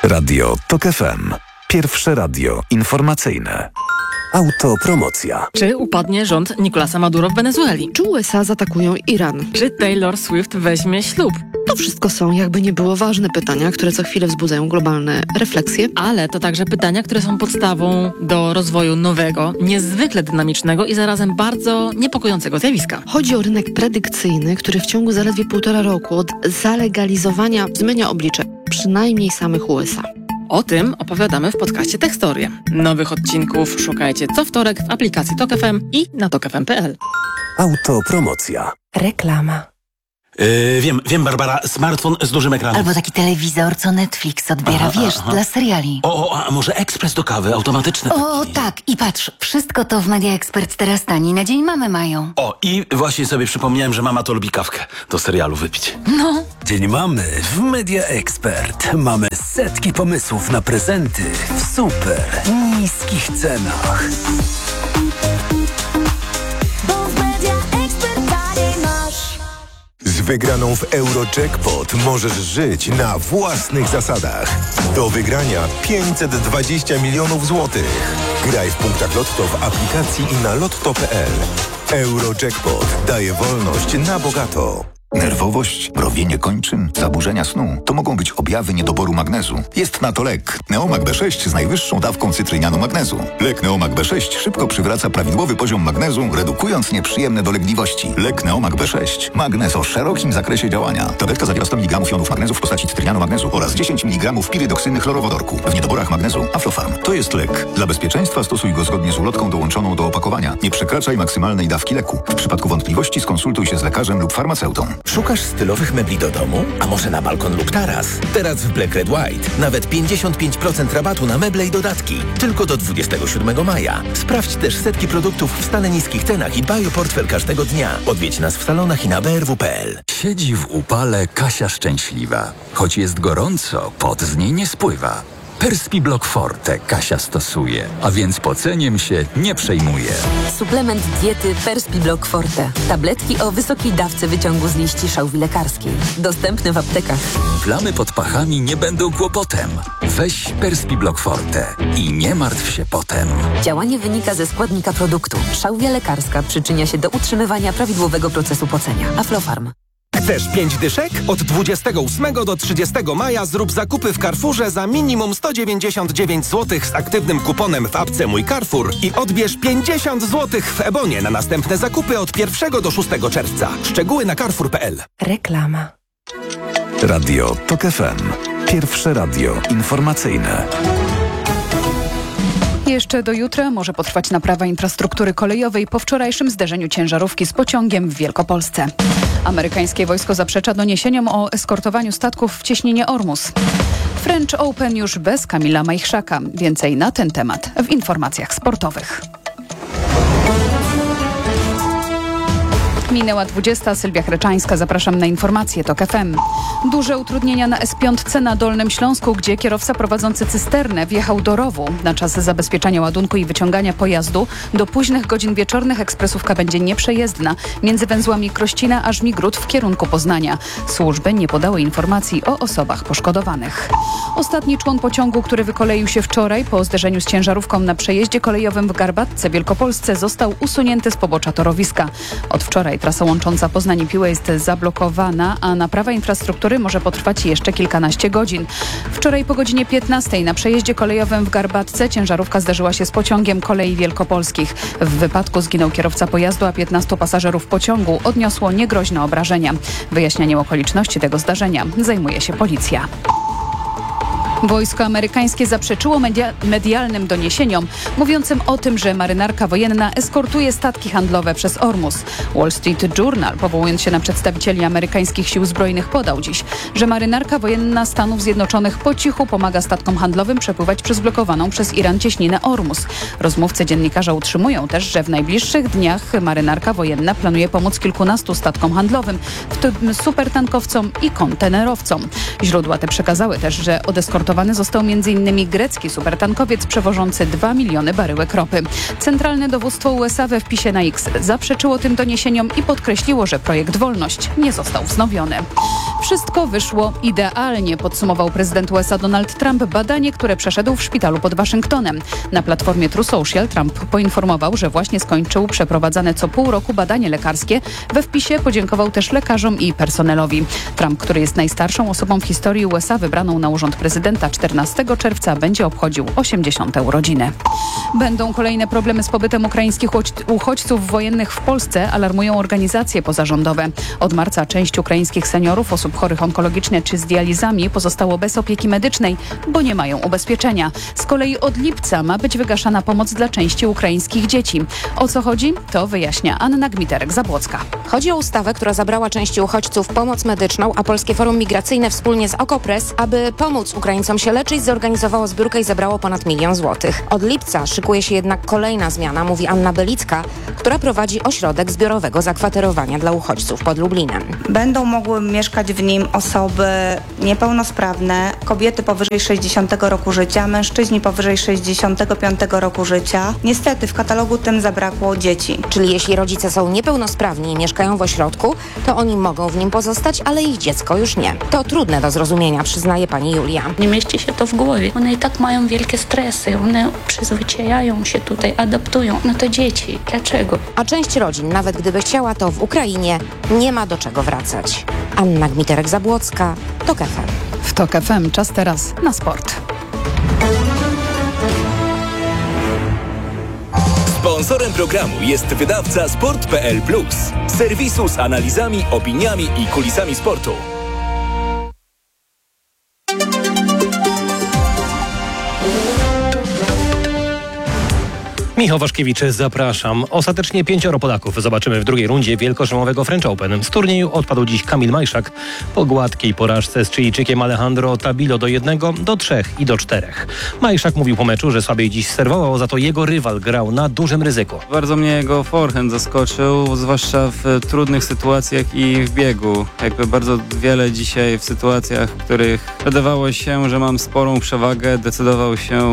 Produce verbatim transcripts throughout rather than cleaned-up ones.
Radio TOK F M. Pierwsze radio informacyjne. Autopromocja. Czy upadnie rząd Nicolasa Maduro w Wenezueli? Czy U S A zaatakują Iran? Czy Taylor Swift weźmie ślub? To wszystko są, jakby nie było, ważne pytania, które co chwilę wzbudzają globalne refleksje. Ale to także pytania, które są podstawą do rozwoju nowego, niezwykle dynamicznego i zarazem bardzo niepokojącego zjawiska. Chodzi o rynek predykcyjny, który w ciągu zaledwie półtora roku od zalegalizowania zmienia oblicze przynajmniej samych U S A. O tym opowiadamy w podcaście Techstorie. Nowych odcinków szukajcie co wtorek w aplikacji TOK F M i na tok f m kropka p l. Autopromocja. Reklama. Yy, wiem, wiem, Barbara, smartfon z dużym ekranem. Albo taki telewizor, co Netflix odbiera, Aha, wiesz, aha. dla seriali. O, o, a może ekspres do kawy, automatyczny O, taki. tak, i patrz, wszystko to w Media Expert teraz taniej na Dzień Mamy mają. O, i właśnie sobie przypomniałem, że mama to lubi kawkę do serialu wypić. No. Dzień Mamy w Media Expert. Mamy setki pomysłów na prezenty w super niskich cenach. Z wygraną w Eurojackpot możesz żyć na własnych zasadach. Do wygrania pięćset dwadzieścia milionów złotych. Graj w punktach Lotto w aplikacji i na lotto kropka p l. Eurojackpot daje wolność na bogato. Nerwowość, mrowienie kończyn, zaburzenia snu to mogą być objawy niedoboru magnezu. Jest na to lek Neomag B sześć z najwyższą dawką cytrynianu magnezu. Lek Neomag B sześć szybko przywraca prawidłowy poziom magnezu, redukując nieprzyjemne dolegliwości. Lek Neomag B sześć. Magnez o szerokim zakresie działania. Tabletka zawiera sto miligramów jonów magnezu w postaci cytrynianu magnezu oraz dziesięć miligramów pirydoksyny chlorowodorku. W niedoborach magnezu Aflofarm. To jest lek. Dla bezpieczeństwa stosuj go zgodnie z ulotką dołączoną do opakowania. Nie przekraczaj maksymalnej dawki leku. W przypadku wątpliwości skonsultuj się z lekarzem lub farmaceutą. Szukasz stylowych mebli do domu? A może na balkon lub taras? Teraz w Black Red White nawet pięćdziesiąt pięć procent rabatu na meble i dodatki. Tylko do dwudziestego siódmego maja. Sprawdź też setki produktów w stale niskich cenach i dbaj o portfel każdego dnia. Odwiedź nas w salonach i na b r w kropka p l. Siedzi w upale Kasia szczęśliwa. Choć jest gorąco, pot z niej nie spływa. Perspiblock Forte Kasia stosuje, a więc poceniem się nie przejmuje. Suplement diety Perspiblock Forte. Tabletki o wysokiej dawce wyciągu z liści szałwi lekarskiej. Dostępne w aptekach. Plamy pod pachami nie będą kłopotem. Weź Perspiblock Forte i nie martw się potem. Działanie wynika ze składnika produktu. Szałwia lekarska przyczynia się do utrzymywania prawidłowego procesu pocenia. Aflofarm. Chcesz pięć dyszek? Od dwudziestego ósmego do trzydziestego maja zrób zakupy w Carrefourze za minimum sto dziewięćdziesiąt dziewięć złotych z aktywnym kuponem w apce Mój Carrefour i odbierz pięćdziesiąt złotych w Ebonie na następne zakupy od pierwszego do szóstego czerwca. Szczegóły na carrefour kropka p l. Reklama. Radio TOK F M. Pierwsze radio informacyjne. Jeszcze do jutra może potrwać naprawa infrastruktury kolejowej po wczorajszym zderzeniu ciężarówki z pociągiem w Wielkopolsce. Amerykańskie wojsko zaprzecza doniesieniom o eskortowaniu statków w cieśninie Ormus. French Open już bez Kamila Majchrzaka. Więcej na ten temat w informacjach sportowych. Minęła dwudziesta. Sylwia Chreczańska. Zapraszam na informacje TOK F M. Duże utrudnienia na S pięć na Dolnym Śląsku, gdzie kierowca prowadzący cysternę wjechał do rowu. Na czas zabezpieczania ładunku i wyciągania pojazdu do późnych godzin wieczornych ekspresówka będzie nieprzejezdna między węzłami Krościna a Żmigród w kierunku Poznania. Służby nie podały informacji o osobach poszkodowanych. Ostatni człon pociągu, który wykoleił się wczoraj po zderzeniu z ciężarówką na przejeździe kolejowym w Garbatce Wielkopolsce, został usunięty z pobocza torowiska. Od wczoraj trasa łącząca Poznań i Piłę jest zablokowana, a naprawa infrastruktury może potrwać jeszcze kilkanaście godzin. Wczoraj po godzinie piętnastej na przejeździe kolejowym w Garbatce ciężarówka zderzyła się z pociągiem Kolei Wielkopolskich. W wypadku zginął kierowca pojazdu, a piętnastu pasażerów pociągu odniosło niegroźne obrażenia. Wyjaśnianiem okoliczności tego zdarzenia zajmuje się policja. Wojsko amerykańskie zaprzeczyło media- medialnym doniesieniom mówiącym o tym, że marynarka wojenna eskortuje statki handlowe przez Ormus. Wall Street Journal, powołując się na przedstawicieli amerykańskich sił zbrojnych, podał dziś, że marynarka wojenna Stanów Zjednoczonych po cichu pomaga statkom handlowym przepływać przez blokowaną przez Iran cieśninę Ormus. Rozmówcy dziennikarza utrzymują też, że w najbliższych dniach marynarka wojenna planuje pomóc kilkunastu statkom handlowym, w tym supertankowcom i kontenerowcom. Źródła te przekazały też, że od eskortowania został między innymi grecki supertankowiec przewożący dwa miliony baryłek ropy. Centralne dowództwo U S A we wpisie na X zaprzeczyło tym doniesieniom i podkreśliło, że projekt Wolność nie został wznowiony. Wszystko wyszło idealnie, podsumował prezydent U S A Donald Trump badanie, które przeszedł w szpitalu pod Waszyngtonem. Na platformie True Social Trump poinformował, że właśnie skończył przeprowadzane co pół roku badanie lekarskie. We wpisie podziękował też lekarzom i personelowi. Trump, który jest najstarszą osobą w historii U S A wybraną na urząd prezydenta czternastego czerwca, będzie obchodził osiemdziesiąte urodziny. Będą kolejne problemy z pobytem ukraińskich uchodźców wojennych w Polsce, alarmują organizacje pozarządowe. Od marca część ukraińskich seniorów, osób chorych onkologicznie czy z dializami pozostało bez opieki medycznej, bo nie mają ubezpieczenia. Z kolei od lipca ma być wygaszana pomoc dla części ukraińskich dzieci. O co chodzi? To wyjaśnia Anna Gmiterek-Zabłocka. Chodzi o ustawę, która zabrała części uchodźców pomoc medyczną, a Polskie Forum Migracyjne wspólnie z Okopres, aby pomóc Ukraińcom się leczyć, zorganizowało zbiórkę i zebrało ponad milion złotych. Od lipca szykuje się jednak kolejna zmiana, mówi Anna Belicka, która prowadzi ośrodek zbiorowego zakwaterowania dla uchodźców pod Lublinem. Będą mogły mieszkać w nim osoby niepełnosprawne, kobiety powyżej sześćdziesiątego roku życia, mężczyźni powyżej sześćdziesiątego piątego roku życia. Niestety w katalogu tym zabrakło dzieci. Czyli jeśli rodzice są niepełnosprawni i mieszkają w ośrodku, to oni mogą w nim pozostać, ale ich dziecko już nie. To trudne do zrozumienia, przyznaje pani Julia. Nie mieści się to w głowie. One i tak mają wielkie stresy, one przyzwyczajają się tutaj, adaptują. No to dzieci. Dlaczego? A część rodzin, nawet gdyby chciała, to w Ukrainie nie ma do czego wracać. Anna Gmiterek-Zabłocka, TOK F M. W TOK F M czas teraz na sport. Sponsorem programu jest wydawca sport kropka p l plus, serwisu z analizami, opiniami i kulisami sportu. Michał Waszkiewicz, zapraszam. Ostatecznie pięcioro Polaków zobaczymy w drugiej rundzie wielkoszlemowego French Open. Z turnieju odpadł dziś Kamil Majszak po gładkiej porażce z Chilijczykiem Alejandro Tabilo do jednego, do trzech i do czterech. Majszak mówił po meczu, że słabiej dziś serwował, za to jego rywal grał na dużym ryzyku. Bardzo mnie jego forehand zaskoczył, zwłaszcza w trudnych sytuacjach i w biegu. Jakby bardzo wiele dzisiaj w sytuacjach, w których wydawało się, że mam sporą przewagę, decydował się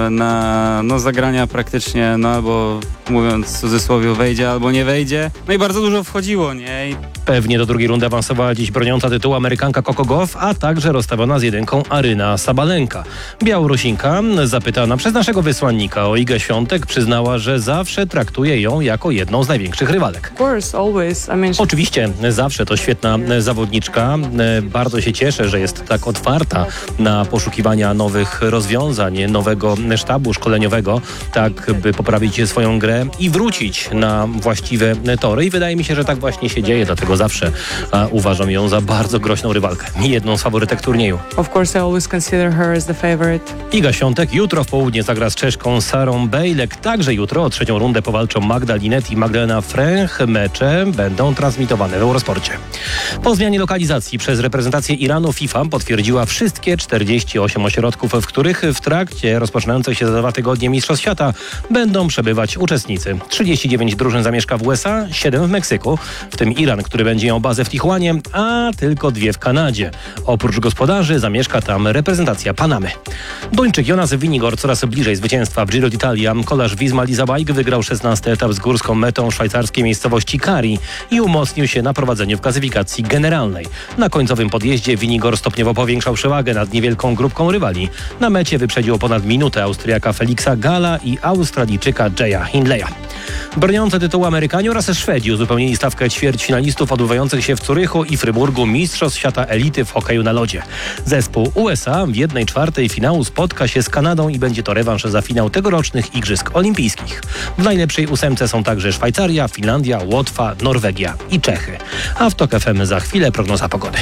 na no, zagrania praktycznie no albo, mówiąc w cudzysłowie, wejdzie albo nie wejdzie. No i bardzo dużo wchodziło, nie? I... Pewnie do drugiej rundy awansowała dziś broniąca tytułu Amerykanka Coco Gauff, a także rozstawiona z jedynką Aryna Sabalenka. Białorusinka, zapytana przez naszego wysłannika o Igę Świątek, przyznała, że zawsze traktuje ją jako jedną z największych rywalek. Oczywiście, zawsze to świetna zawodniczka. Bardzo się cieszę, że jest tak otwarta na poszukiwania nowych rozwiązań, nowego sztabu szkoleniowego, tak by poprawić swoją grę i wrócić na właściwe tory. I wydaje mi się, że tak właśnie się dzieje, dlatego zawsze a, uważam ją za bardzo groźną rywalkę i jedną z faworytek turnieju. Of course I always consider her as the favorite. Iga Świątek jutro w południe zagra z Czeszką Sarą Bejlek. Także jutro o trzecią rundę powalczą Magda Linet i Magdalena Fręch. Mecze będą transmitowane w Eurosporcie. Po zmianie lokalizacji przez reprezentację Iranu FIFA potwierdziła wszystkie czterdzieści osiem ośrodków, w których w trakcie rozpoczynających się za dwa tygodnie Mistrzostw Świata będą przebywać uczestnicy. trzydzieści dziewięć drużyn zamieszka w U S A, siedem w Meksyku, w tym Iran, który będzie miał bazę w Tijuanie, a tylko dwie w Kanadzie. Oprócz gospodarzy zamieszka tam reprezentacja Panamy. Duńczyk Jonas Vingegaard coraz bliżej zwycięstwa w Giro d'Italia. Kolarz Visma Lease wygrał szesnasty etap z górską metą szwajcarskiej miejscowości Cari i umocnił się na prowadzeniu w klasyfikacji generalnej. Na końcowym podjeździe Vingegaard stopniowo powiększał przewagę nad niewielką grupką rywali. Na mecie wyprzedził ponad minutę Austriaka Felixa Galla i Australijczyka Jaya Hindleya. Broniące tytułu Amerykanie oraz Szwedzi uzupełnili stawkę ćwierćfinalistów odbywających się w Zurychu i Fryburgu Mistrzostw Świata Elity w hokeju na lodzie. Zespół U S A w jednej czwartej finału spotka się z Kanadą i będzie to rewanż za finał tegorocznych Igrzysk Olimpijskich. W najlepszej ósemce są także Szwajcaria, Finlandia, Łotwa, Norwegia i Czechy. A w TOK F M za chwilę prognoza pogody.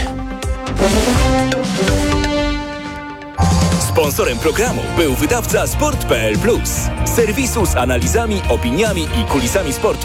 Sponsorem programu był wydawca sport kropka p l plus, serwisu z analizami, opiniami i kulisami sportu.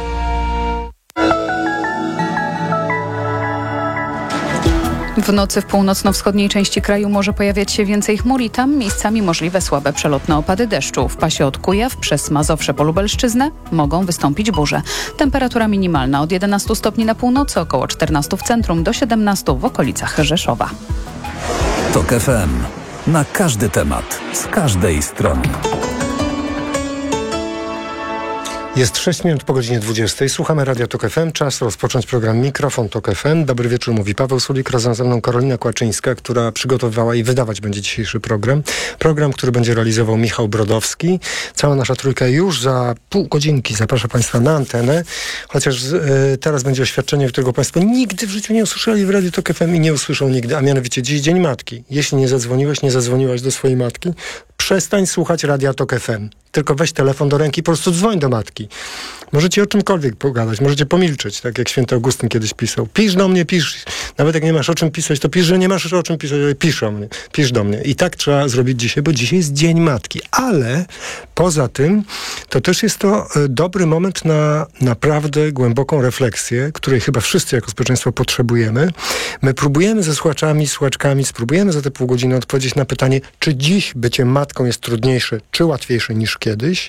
W nocy w północno-wschodniej części kraju może pojawiać się więcej chmur i tam miejscami możliwe słabe przelotne opady deszczu. W pasie od Kujaw przez Mazowsze po Lubelszczyznę mogą wystąpić burze. Temperatura minimalna od jedenastu stopni na północy, około czternastu w centrum, do siedemnastu w okolicach Rzeszowa. TOK F M. Na każdy temat, z każdej strony. Jest sześć minut po godzinie dwudziestej. Słuchamy Radia Tok F M. Czas rozpocząć program Mikrofon Tok F M. Dobry wieczór, mówi Paweł Sulik. Razem ze mną Karolina Kłaczyńska, która przygotowywała i wydawać będzie dzisiejszy program. Program, który będzie realizował Michał Brodowski. Cała nasza trójka już za pół godzinki zaprasza Państwa na antenę. Chociaż y, teraz będzie oświadczenie, którego Państwo nigdy w życiu nie usłyszeli w Radiu Tok F M i nie usłyszą nigdy, a mianowicie dziś Dzień Matki. Jeśli nie zadzwoniłeś, nie zadzwoniłaś do swojej matki, przestań słuchać Radia Tok F M. Tylko weź telefon do ręki i po prostu dzwoń do matki. Możecie o czymkolwiek pogadać, możecie pomilczeć, tak jak święty Augustyn kiedyś pisał. Pisz do mnie, pisz. Nawet jak nie masz o czym pisać, to pisz, że nie masz o czym pisać, ale pisz o mnie, pisz do mnie. I tak trzeba zrobić dzisiaj, bo dzisiaj jest Dzień Matki. Ale poza tym, to też jest to dobry moment na naprawdę głęboką refleksję, której chyba wszyscy jako społeczeństwo potrzebujemy. My próbujemy ze słuchaczami, słuchaczkami, spróbujemy za te pół godziny odpowiedzieć na pytanie, czy dziś bycie matką jest trudniejsze, czy łatwiejsze niż kiedyś.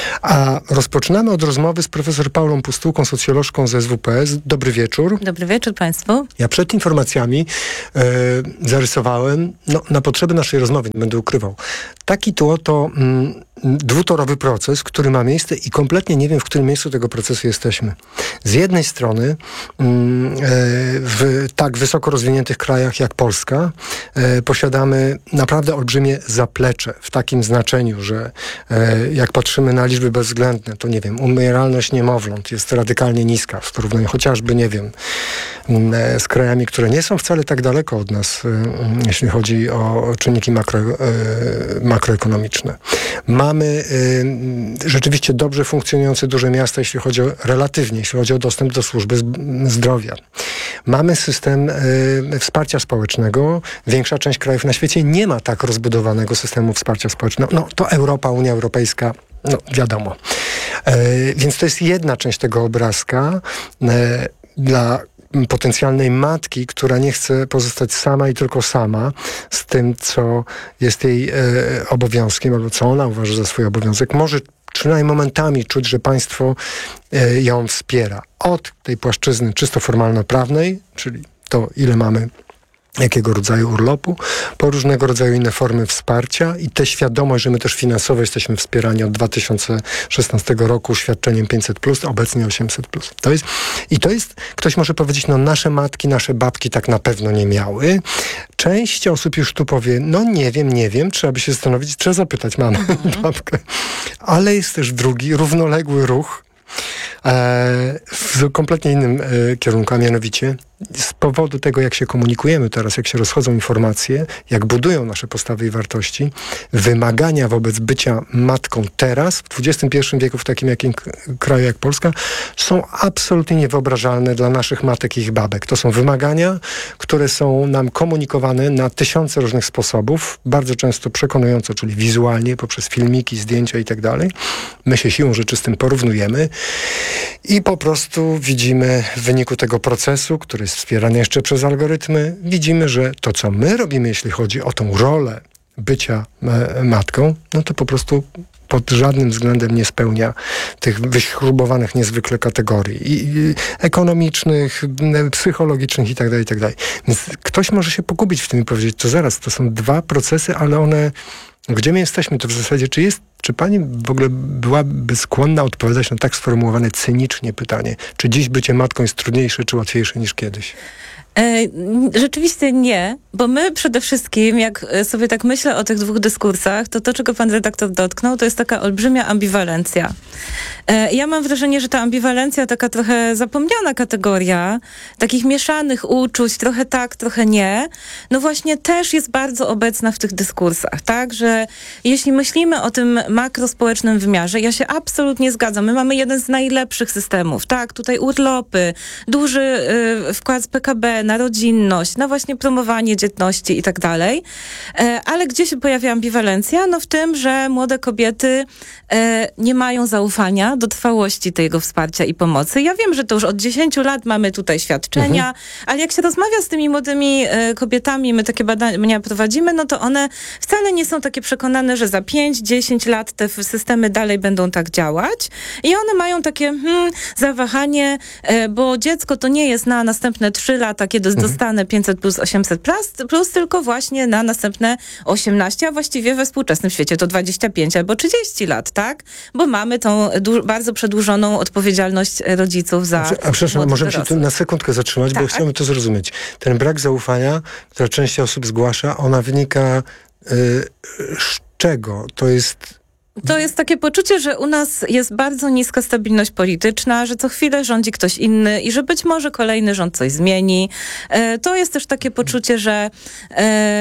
A rozpoczynamy od rozmowy z profesor Paulą Pustułką, socjolożką z S W P S. Dobry wieczór. Dobry wieczór Państwu. Ja przed informacjami e, zarysowałem, no, na potrzeby naszej rozmowy, nie będę ukrywał, taki to oto mm, dwutorowy proces, który ma miejsce i kompletnie nie wiem, w którym miejscu tego procesu jesteśmy. Z jednej strony mm, e, w tak wysoko rozwiniętych krajach jak Polska e, posiadamy naprawdę olbrzymie zaplecze w takim znaczeniu, że e, jak patrzymy na liczby bezwzględne, to nie wiem, umieralność niemowląt jest radykalnie niska w porównaniu chociażby, nie wiem, e, z krajami, które nie są wcale tak daleko od nas, e, jeśli chodzi o czynniki makro, e, makroekonomiczne. Mamy y, rzeczywiście dobrze funkcjonujące duże miasta, jeśli chodzi o, relatywnie, jeśli chodzi o dostęp do służby zdrowia. Mamy system y, wsparcia społecznego. Większa część krajów na świecie nie ma tak rozbudowanego systemu wsparcia społecznego. No to Europa, Unia Europejska, no wiadomo. Y, więc to jest jedna część tego obrazka. Y, dla potencjalnej matki, która nie chce pozostać sama i tylko sama z tym, co jest jej e, obowiązkiem, albo co ona uważa za swój obowiązek, może przynajmniej momentami czuć, że państwo e, ją wspiera. Od tej płaszczyzny czysto formalno-prawnej, czyli to, ile mamy jakiego rodzaju urlopu, po różnego rodzaju inne formy wsparcia i tę świadomość, że my też finansowo jesteśmy wspierani od dwa tysiące szesnastego roku świadczeniem pięćset plus, obecnie osiemset plus. To jest, i to jest, ktoś może powiedzieć, no nasze matki, nasze babki tak na pewno nie miały. Część osób już tu powie, no nie wiem, nie wiem, trzeba by się zastanowić, trzeba zapytać mamę, mhm. babkę. Ale jest też drugi, równoległy ruch, E, w kompletnie innym e, kierunku, a mianowicie z powodu tego, jak się komunikujemy teraz, jak się rozchodzą informacje, jak budują nasze postawy i wartości, wymagania wobec bycia matką teraz, w dwudziestym pierwszym wieku, w takim jakim kraju jak Polska, są absolutnie niewyobrażalne dla naszych matek i ich babek. To są wymagania, które są nam komunikowane na tysiące różnych sposobów, bardzo często przekonująco, czyli wizualnie, poprzez filmiki, zdjęcia i tak dalej. My się siłą rzeczy z tym porównujemy i po prostu widzimy w wyniku tego procesu, który jest wspierany jeszcze przez algorytmy, widzimy, że to, co my robimy, jeśli chodzi o tą rolę bycia e, matką, no to po prostu pod żadnym względem nie spełnia tych wyśrubowanych niezwykle kategorii i, i ekonomicznych, psychologicznych i tak dalej, i tak dalej. Więc ktoś może się pogubić w tym i powiedzieć, to zaraz, to są dwa procesy, ale one, gdzie my jesteśmy, to w zasadzie, czy jest, czy pani w ogóle byłaby skłonna odpowiadać na tak sformułowane cynicznie pytanie, czy dziś bycie matką jest trudniejsze, czy łatwiejsze niż kiedyś? Rzeczywiście nie, bo my przede wszystkim, jak sobie tak myślę o tych dwóch dyskursach, to to, czego pan redaktor dotknął, to jest taka olbrzymia ambiwalencja. Ja mam wrażenie, że ta ambiwalencja, taka trochę zapomniana kategoria, takich mieszanych uczuć, trochę tak, trochę nie, no właśnie też jest bardzo obecna w tych dyskursach, tak, że jeśli myślimy o tym makrospołecznym wymiarze, ja się absolutnie zgadzam, my mamy jeden z najlepszych systemów, tak, tutaj urlopy, duży y, wkład z P K B, na rodzinność, na właśnie promowanie dzietności i tak dalej. Ale gdzie się pojawia ambiwalencja? No w tym, że młode kobiety e, nie mają zaufania do trwałości tego wsparcia i pomocy. Ja wiem, że to już od dziesięciu lat mamy tutaj świadczenia, mhm. ale jak się rozmawia z tymi młodymi e, kobietami, my takie badania prowadzimy, no to one wcale nie są takie przekonane, że za pięć, dziesięć lat te systemy dalej będą tak działać. I one mają takie hmm, zawahanie, e, bo dziecko to nie jest na następne trzy lata, kiedy mhm. dostanę pięćset plus, osiemset plus, plus, tylko właśnie na następne osiemnaście, a właściwie we współczesnym świecie to dwadzieścia pięć albo trzydzieści lat, tak? Bo mamy tą du- bardzo przedłużoną odpowiedzialność rodziców za... A, a przepraszam, możemy się tu na sekundkę zatrzymać, tak. bo chciałbym to zrozumieć. Ten brak zaufania, który część osób zgłasza, ona wynika yy, z czego? To jest... To jest takie poczucie, że u nas jest bardzo niska stabilność polityczna, że co chwilę rządzi ktoś inny i że być może kolejny rząd coś zmieni. E, to jest też takie poczucie, że e,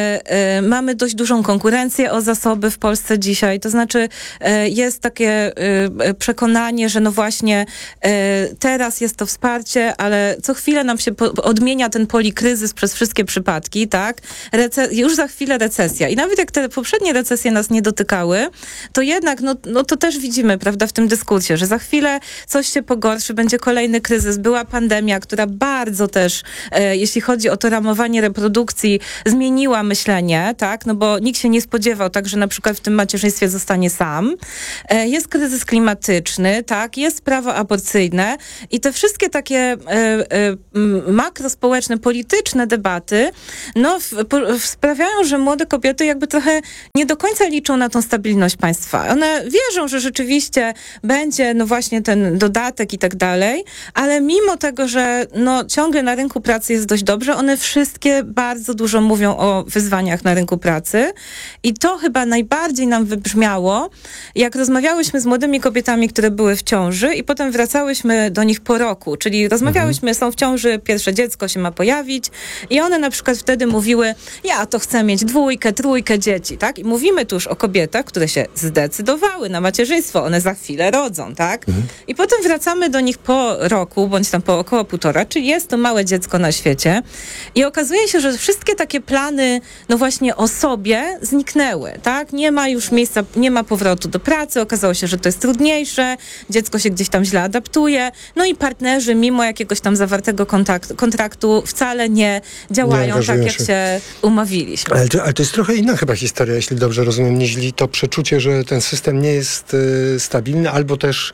e, mamy dość dużą konkurencję o zasoby w Polsce dzisiaj. To znaczy e, jest takie e, przekonanie, że no właśnie e, teraz jest to wsparcie, ale co chwilę nam się po, odmienia ten polikryzys przez wszystkie przypadki, tak? Rece- już za chwilę recesja. I nawet jak te poprzednie recesje nas nie dotykały, to jednak no, no to też widzimy, prawda, w tym dyskursie, że za chwilę coś się pogorszy, będzie kolejny kryzys. Była pandemia, która bardzo też, e, jeśli chodzi o to ramowanie reprodukcji, zmieniła myślenie, tak, no bo nikt się nie spodziewał, tak, że na przykład w tym macierzyństwie zostanie sam. E, jest kryzys klimatyczny, tak, jest prawo aborcyjne i te wszystkie takie e, e, makrospołeczne, polityczne debaty, no w, po, sprawiają, że młode kobiety jakby trochę nie do końca liczą na tą stabilność państwa. One wierzą, że rzeczywiście będzie no właśnie ten dodatek i tak dalej, ale mimo tego, że no ciągle na rynku pracy jest dość dobrze, one wszystkie bardzo dużo mówią o wyzwaniach na rynku pracy i to chyba najbardziej nam wybrzmiało, jak rozmawiałyśmy z młodymi kobietami, które były w ciąży i potem wracałyśmy do nich po roku, czyli rozmawiałyśmy, są w ciąży, pierwsze dziecko się ma pojawić i one na przykład wtedy mówiły, ja to chcę mieć dwójkę, trójkę dzieci, tak? I mówimy tu już o kobietach, które się zdecydowały na macierzyństwo, one za chwilę rodzą, tak? Mhm. I potem wracamy do nich po roku, bądź tam po około półtora, czyli jest to małe dziecko na świecie i okazuje się, że wszystkie takie plany, no właśnie o sobie zniknęły, tak? Nie ma już miejsca, nie ma powrotu do pracy, okazało się, że to jest trudniejsze, dziecko się gdzieś tam źle adaptuje, no i partnerzy mimo jakiegoś tam zawartego kontakt, kontraktu wcale nie działają nie tak, jak się, się umówiliśmy. Ale to, ale to jest trochę inna chyba historia, jeśli dobrze rozumiem, niż to przeczucie, że ten system nie jest y, stabilny, albo też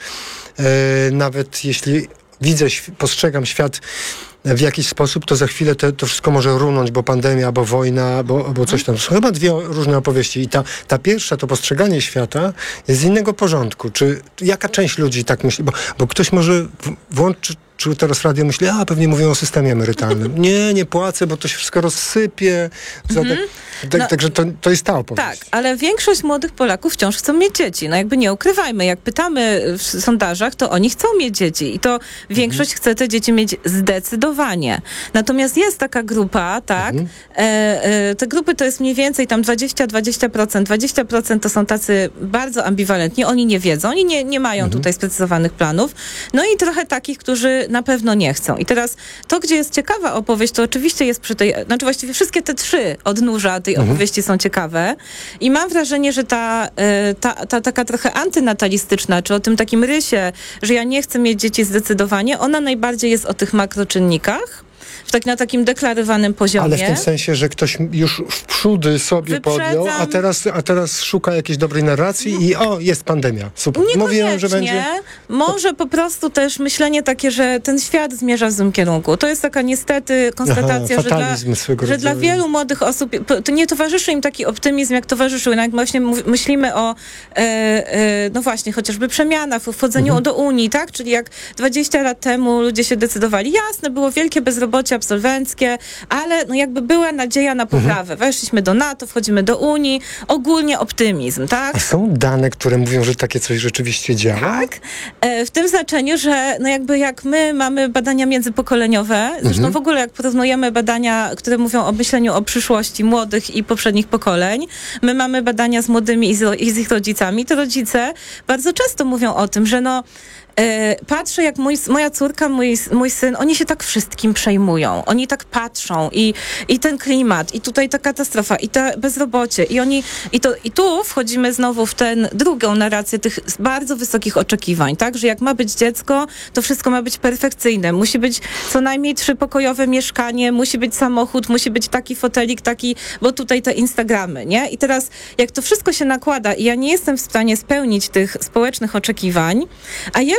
y, nawet jeśli widzę, postrzegam świat w jakiś sposób, to za chwilę te, to wszystko może runąć, bo pandemia, bo wojna, bo, bo coś tam. Są chyba dwie różne opowieści. I ta, ta pierwsza, to postrzeganie świata jest z innego porządku. Czy jaka część ludzi tak myśli? Bo, bo ktoś może włączyć czy teraz radio myśli, a pewnie mówią o systemie emerytalnym. Nie, nie płacę, bo to się wszystko rozsypie. Mm-hmm. Tak, tak, no, także to, to jest ta opowieść. Tak, ale większość młodych Polaków wciąż chcą mieć dzieci. No jakby nie ukrywajmy, jak pytamy w sondażach, to oni chcą mieć dzieci i to większość mm-hmm. chce te dzieci mieć zdecydowanie. Natomiast jest taka grupa, tak, mm-hmm. e, e, te grupy to jest mniej więcej tam dwadzieścia do dwudziestu procent. dwadzieścia procent to są tacy bardzo ambiwalentni, oni nie wiedzą, oni nie, nie mają mm-hmm. tutaj sprecyzowanych planów. No i trochę takich, którzy na pewno nie chcą. I teraz to, gdzie jest ciekawa opowieść, to oczywiście jest przy tej, znaczy właściwie wszystkie te trzy odnóża tej mhm. opowieści są ciekawe i mam wrażenie, że ta, ta, ta taka trochę antynatalistyczna, czy o tym takim rysie, że ja nie chcę mieć dzieci zdecydowanie, ona najbardziej jest o tych makroczynnikach, w tak, na takim deklarowanym poziomie. Ale w tym sensie, że ktoś już w przódy sobie Wyprzedzam. podjął, a teraz, a teraz szuka jakiejś dobrej narracji i o, jest pandemia. Super. Mówiłem, że będzie... Może po prostu też myślenie takie, że ten świat zmierza w złym kierunku. To jest taka niestety konstatacja, Aha, że, dla, że dla wielu młodych osób to nie towarzyszy im taki optymizm, jak towarzyszył. Jak właśnie myślimy o e, e, no właśnie, chociażby przemianach, wchodzeniu mhm. do Unii, tak? Czyli jak dwadzieścia lat temu ludzie się decydowali, jasne, było wielkie bezrobocie absolwenckie, ale no jakby była nadzieja na poprawę. Mhm. Weszliśmy do NATO, wchodzimy do Unii, ogólnie optymizm, tak? A są dane, które mówią, że takie coś rzeczywiście działa? Tak, e, w tym znaczeniu, że no jakby jak my mamy badania międzypokoleniowe, zresztą mhm. w ogóle jak porównujemy badania, które mówią o myśleniu o przyszłości młodych i poprzednich pokoleń, my mamy badania z młodymi i z, i z ich rodzicami, to rodzice bardzo często mówią o tym, że no Yy, patrzę, jak mój, moja córka, mój, mój syn, oni się tak wszystkim przejmują. Oni tak patrzą i, i ten klimat, i tutaj ta katastrofa, i to bezrobocie. I oni, i, to, i tu wchodzimy znowu w tę drugą narrację tych bardzo wysokich oczekiwań, tak? Że jak ma być dziecko, to wszystko ma być perfekcyjne. Musi być co najmniej trzypokojowe mieszkanie, musi być samochód, musi być taki fotelik, taki, bo tutaj te Instagramy, nie? I teraz, jak to wszystko się nakłada i ja nie jestem w stanie spełnić tych społecznych oczekiwań, a jeszcze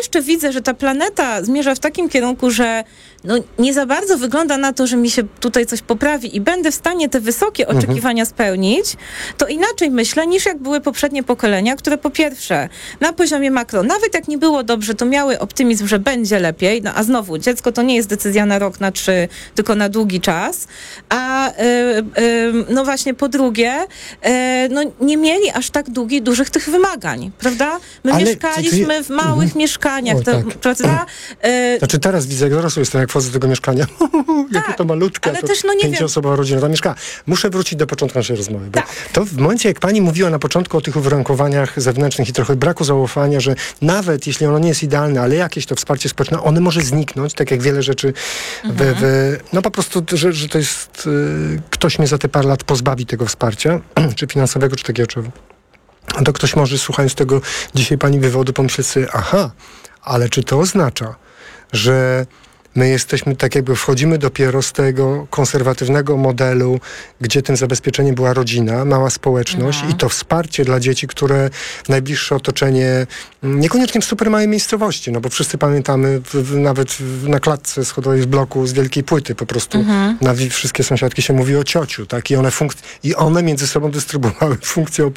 jeszcze widzę, że ta planeta zmierza w takim kierunku, że no, nie za bardzo wygląda na to, że mi się tutaj coś poprawi i będę w stanie te wysokie oczekiwania mhm. spełnić, to inaczej myślę niż jak były poprzednie pokolenia, które po pierwsze na poziomie makro, nawet jak nie było dobrze, to miały optymizm, że będzie lepiej, no a znowu, dziecko to nie jest decyzja na rok, na trzy, tylko na długi czas, a yy, yy, no właśnie po drugie, yy, no nie mieli aż tak długich, dużych tych wymagań, prawda? My Ale mieszkaliśmy ty... w małych mhm. mieszkaniach, o, to, tak. prawda? Yy, znaczy teraz widzę, jak dorosły jestem, jak wchodzę do tego mieszkania, jakie to malutkie, ale to też, no nie pięcioosobowa rodzina tam mieszka. Muszę wrócić do początku naszej rozmowy, bo tak. to w momencie, jak pani mówiła na początku o tych uwarunkowaniach zewnętrznych i trochę braku zaufania, że nawet jeśli ono nie jest idealne, ale jakieś to wsparcie społeczne, one może zniknąć, tak jak wiele rzeczy mhm. w, w, no po prostu, że, że to jest, y, ktoś mnie za te parę lat pozbawi tego wsparcia, czy finansowego, czy takiego, czy... To ktoś może, słuchając tego dzisiaj pani wywodu, pomyśleć sobie, aha, ale czy to oznacza, że my jesteśmy, tak jakby wchodzimy dopiero z tego konserwatywnego modelu, gdzie tym zabezpieczeniem była rodzina, mała społeczność mhm. i to wsparcie dla dzieci, które najbliższe otoczenie, niekoniecznie w super małej miejscowości, no bo wszyscy pamiętamy, w, w, nawet w, na klatce schodowej w bloku z wielkiej płyty po prostu mhm. na wszystkie sąsiadki się mówi o ciociu, tak? I one, funkc- I one między sobą dystrybuowały funkcję opieki.